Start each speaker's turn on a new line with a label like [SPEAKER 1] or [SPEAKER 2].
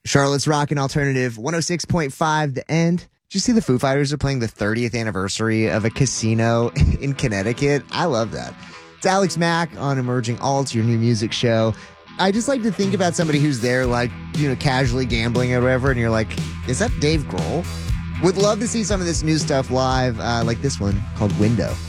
[SPEAKER 1] Charlotte's Rockin' Alternative 106.5 The End. Did you see the Foo Fighters are playing the 30th anniversary of a casino in Connecticut? I love that. It's Alex Mack on Emerging Alt, your new music show. I just like to think about somebody who's there, like, casually gambling or whatever, and you're like, is that Dave Grohl? Would love to see some of this new stuff live, like this one called Window.